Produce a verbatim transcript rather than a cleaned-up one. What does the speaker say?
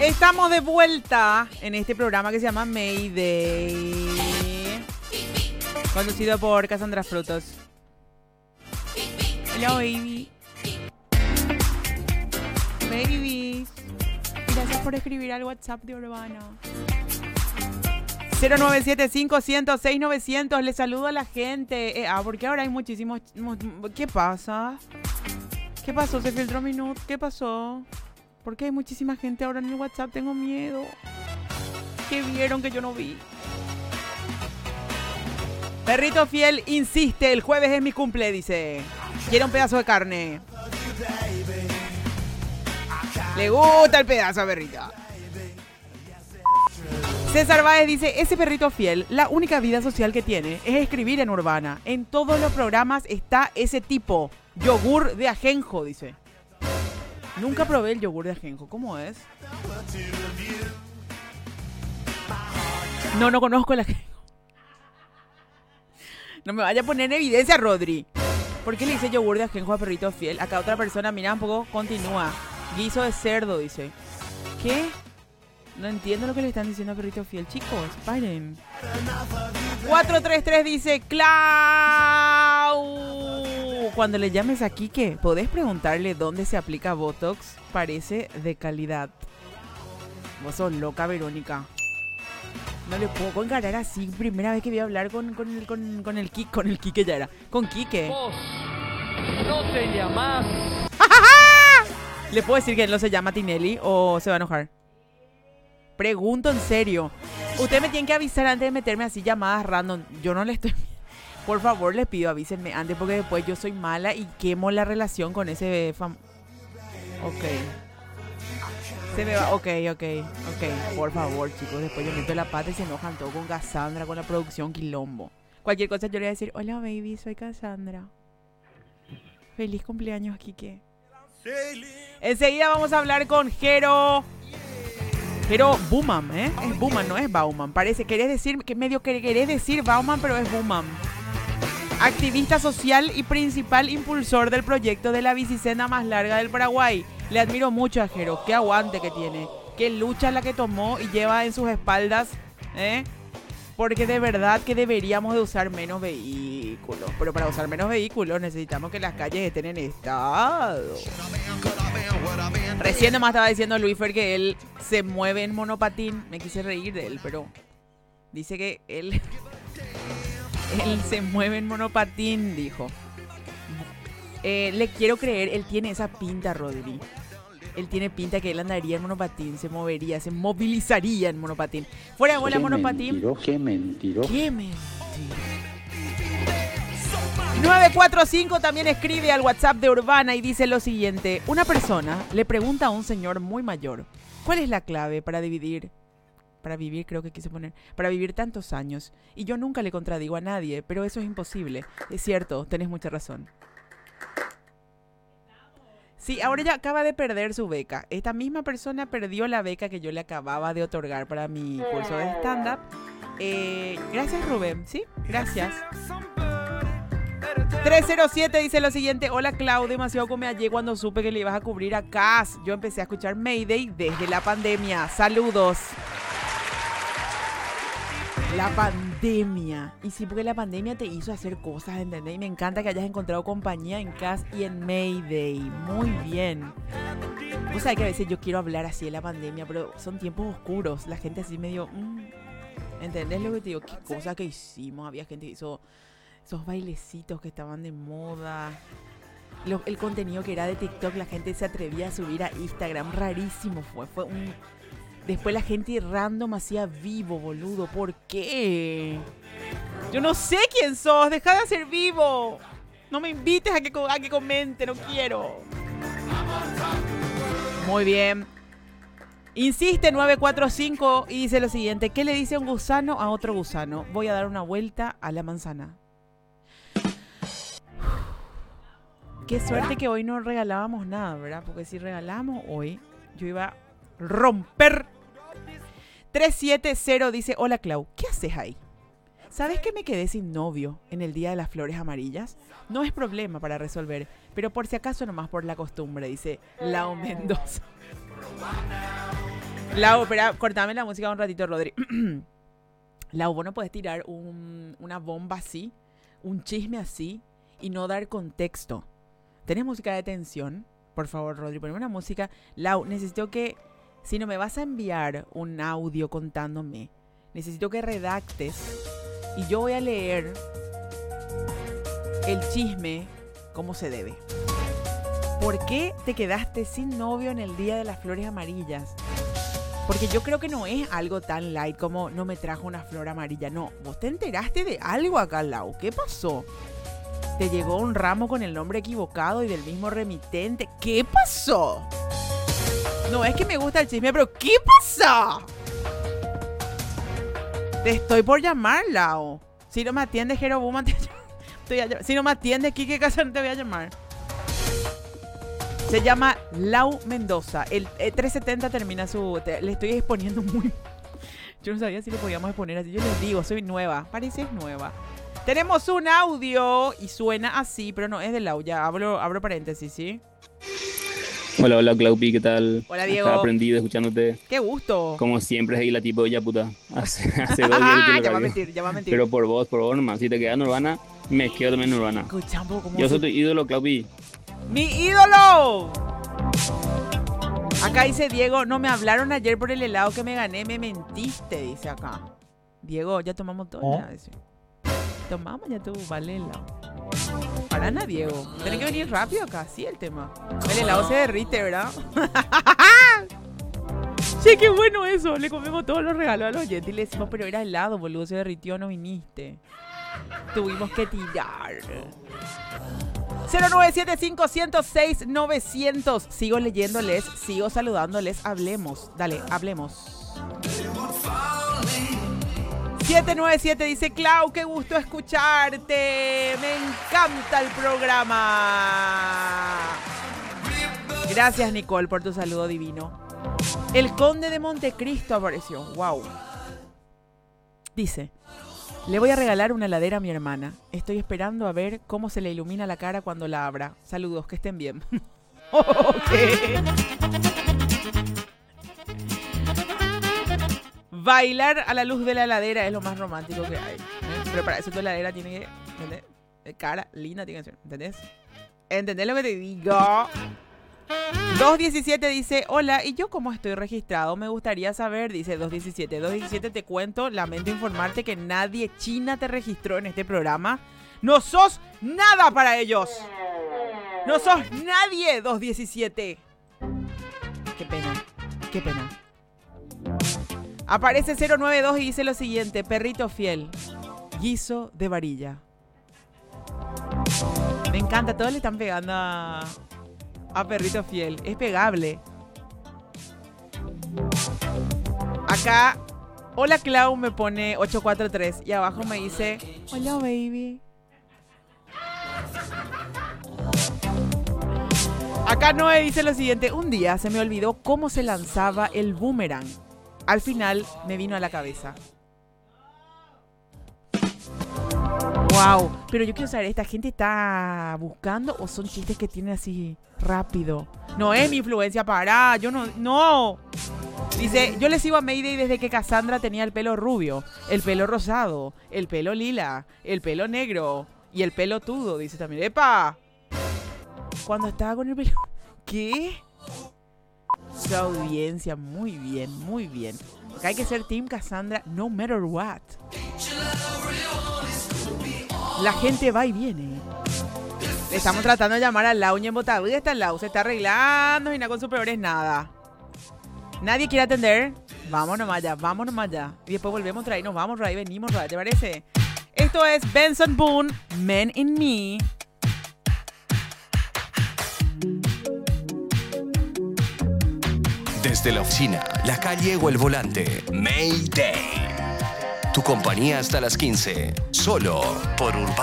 Estamos de vuelta en este programa que se llama Mayday, conducido por Cassandra Frutos. Hola, baby. Babies. Gracias por escribir al WhatsApp de Urbana. cero nueve siete cinco cero cero seis novecientos. Les saludo a la gente. Eh, ah, porque ahora hay muchísimos... ¿Qué pasa? ¿Qué pasó? Se filtró Minut. ¿Qué pasó? Porque hay muchísima gente ahora en el WhatsApp. Tengo miedo. ¿Qué vieron que yo no vi? Perrito fiel insiste. El jueves es mi cumple, dice. Quiere un pedazo de carne. Le gusta el pedazo a perrito. César Báez dice, ese perrito fiel, la única vida social que tiene es escribir en Urbana. En todos los programas está ese tipo. Yogur de ajenjo, dice. Nunca probé el yogur de ajenjo. ¿Cómo es? No, no conozco el ajenjo. No me vaya a poner en evidencia, Rodri. ¿Por qué le dice yogur de ajenjo a perrito fiel? Acá otra persona, mira un poco, continúa. Guiso de cerdo, dice. ¿Qué? No entiendo lo que le están diciendo a perrito fiel. Chicos, paren. cuatro tres tres dice, Clau. Cuando le llames a Quique, ¿podés preguntarle dónde se aplica Botox? Parece de calidad. Vos sos loca, Verónica. No le puedo encarar así. Primera vez que voy a hablar con, con, el, con, con el Quique. Con el Quique ya era. Con Quique. Vos no te llamás. ¿Le puedo decir que él no se llama Tinelli o se va a enojar? Pregunto en serio. Usted me tiene que avisar antes de meterme así llamadas random. Yo no le estoy... Por favor, les pido, avísenme antes porque después yo soy mala y quemo la relación con ese fam... Ok. Se me va... Ok, ok, ok. Por favor, chicos. Después yo meto la pata y se enojan todo con Cassandra, con la producción quilombo. Cualquier cosa yo le voy a decir, hola, baby, soy Cassandra. Feliz cumpleaños, Quique. Enseguida vamos a hablar con Jero... Pero Bauman, ¿eh? Es Bauman, no es Bauman. Parece, querés decir, que medio que querés decir Bauman, pero es Bauman. Activista social y principal impulsor del proyecto de la bicicenda más larga del Paraguay. Le admiro mucho a Jero. Qué aguante que tiene. Qué lucha la que tomó y lleva en sus espaldas, ¿eh? Porque de verdad que deberíamos de usar menos vehículos. Pero para usar menos vehículos necesitamos que las calles estén en estado. Recién nomás estaba diciendo Luisfer que él se mueve en monopatín. Me quise reír de él, pero dice que él, él se mueve en monopatín, dijo. Eh, le quiero creer, él tiene esa pinta, Rodri. Él tiene pinta que él andaría en monopatín, se movería, se movilizaría en monopatín. Fuera de bola monopatín. Mentiro, qué mentiroso. Qué mentira. nueve cuatro cinco también escribe al WhatsApp de Urbana y dice lo siguiente. Una persona le pregunta a un señor muy mayor, ¿cuál es la clave para dividir, para vivir, creo que quise poner, para vivir tantos años? Y yo nunca le contradigo a nadie, pero eso es imposible. Es cierto, tenés mucha razón. Sí, ahora ya acaba de perder su beca. Esta misma persona perdió la beca que yo le acababa de otorgar para mi curso de stand-up. Eh, gracias, Rubén. Sí, gracias. tres cero siete dice lo siguiente. Hola, Clau, demasiado que me hallé cuando supe que le ibas a cubrir a Cass. Yo empecé a escuchar Mayday desde la pandemia. Saludos. La pandemia. Y sí, porque la pandemia te hizo hacer cosas, ¿entendés? Y me encanta que hayas encontrado compañía en Cass y en Mayday. Muy bien. Vos sabés que a veces yo quiero hablar así de la pandemia, pero son tiempos oscuros. La gente así medio... Mmm, ¿entendés lo que te digo? ¿Qué cosa que hicimos? Había gente que hizo... esos bailecitos que estaban de moda. Lo, el contenido que era de TikTok, la gente se atrevía a subir a Instagram. Rarísimo fue. Fue un... Después la gente random hacía vivo, boludo. ¿Por qué? Yo no sé quién sos. Deja de hacer vivo. No me invites a que, a que comente. No quiero. Muy bien. Insiste nueve cuatro cinco y dice lo siguiente. ¿Qué le dice un gusano a otro gusano? Voy a dar una vuelta a la manzana. Qué suerte que hoy no regalábamos nada, ¿verdad? Porque si regalamos hoy, yo iba a romper. tres siete cero dice, hola Clau, ¿qué haces ahí? ¿Sabes que me quedé sin novio en el día de las flores amarillas? No es problema para resolver, pero por si acaso nomás por la costumbre, dice Lau Mendoza. Lau, espera, cortame la música un ratito, Rodri. Lau, vos no podés tirar un, una bomba así, un chisme así, y no dar contexto. ¿Tenés música de tensión? Por favor, Rodri, poneme una música. Lau, necesito que, si no me vas a enviar un audio contándome, necesito que redactes y yo voy a leer el chisme como se debe. ¿Por qué te quedaste sin novio en el Día de las Flores Amarillas? Porque yo creo que no es algo tan light como no me trajo una flor amarilla. No, vos te enteraste de algo acá, Lau. ¿Qué pasó? Te llegó un ramo con el nombre equivocado y del mismo remitente. ¿Qué pasó? No es que me gusta el chisme, pero ¿qué pasó? Te estoy por llamar, Lau. Si no me atiende, Jero Buma, te... te voy a llamar. Si no me atiende, Kike Casa, te voy a llamar. Se llama Lau Mendoza. El, el trescientos setenta termina su... Te, le estoy exponiendo muy... Yo no sabía si le podíamos exponer así. Yo les digo, soy nueva. Parece nueva. Tenemos un audio y suena así, pero no es de Lau. Ya abro, abro paréntesis, ¿sí? Hola, hola, Claupi, ¿qué tal? Hola, Diego. Estaba aprendido escuchándote. ¡Qué gusto! Como siempre, ahí la tipo ya puta. Hace, hace dos días Ah, que ya va a lo mentir, ya va a mentir. Pero por vos, por vos nomás. Si te quedas en Urbana, me quedo también en Urbana. Escucha un poco cómo Yo se... soy tu ídolo, Claupi. ¡Mi ídolo! Acá dice Diego, no me hablaron ayer por el helado que me gané, me mentiste, dice acá. Diego, ya tomamos todo. ¿Oh? Ya, dice. Tomamos ya tu vale helado. Para nada, Diego. Tenés que venir rápido acá, sí el tema. El helado se derrite, ¿verdad? Che, qué bueno eso. Le comemos todos los regalos a los oyentes y le decimos, pero era helado, boludo, se derritió, no viniste. Tuvimos que tirar. cero nueve siete cinco cero seis nueve cero cero. Sigo leyéndoles, sigo saludándoles. Hablemos, dale, hablemos. siete nueve siete dice, Clau, qué gusto escucharte. Me encanta el programa. Gracias, Nicole, por tu saludo divino. El Conde de Montecristo apareció. Wow. Dice, le voy a regalar una heladera a mi hermana. Estoy esperando a ver cómo se le ilumina la cara cuando la abra. Saludos, que estén bien. Ok. Bailar a la luz de la heladera es lo más romántico que hay, ¿eh? Pero para eso tu heladera tiene que... ¿entendés? Cara linda tiene que ser, ¿entendés? ¿Entendés lo que te digo? dos diecisiete dice, hola, ¿y yo cómo estoy registrado? Me gustaría saber, dice dos diecisiete. dos diecisiete, te cuento, lamento informarte que nadie China te registró en este programa. No sos nada para ellos. No sos nadie, dos diecisiete. Qué pena, qué pena. Aparece cero nueve dos y dice lo siguiente, perrito fiel, guiso de varilla. Me encanta, todos le están pegando a... a perrito fiel. Es pegable. Acá, hola Clau, me pone ocho cuatro tres. Y abajo me dice, hola baby. Acá Noé dice lo siguiente. Un día se me olvidó cómo se lanzaba el boomerang. Al final me vino a la cabeza. Wow, pero yo quiero saber, ¿esta gente está buscando o son chistes que tienen así rápido? No es mi influencia, para, yo no, no. Dice, yo le sigo a Mayday desde que Cassandra tenía el pelo rubio, el pelo rosado, el pelo lila, el pelo negro y el pelo tudo, dice también. ¡Epa! Cuando estaba con el pelo... ¿Qué? Su audiencia, muy bien, muy bien. Acá hay que ser Team Cassandra no matter what. La gente va y viene. Le estamos tratando de llamar a Lau Ñembotabú. Está Lau, se está arreglando y nada con superiores, nada. Nadie quiere atender. Vámonos nomás ya, vámonos nomás ya. Y después volvemos a traer, nos vamos, Ray, venimos, Ray, ¿te parece? Esto es Benson Boone, Men in Me. Desde la oficina, la calle o el volante, Mayday. Tu compañía hasta las quince, solo por Urbana.